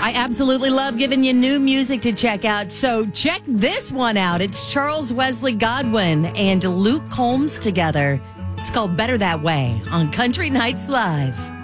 I absolutely love giving you new music to check out. So check this one out. It's Charles Wesley Godwin and Luke Combs together. It's called Better That Way on Country Nights Live.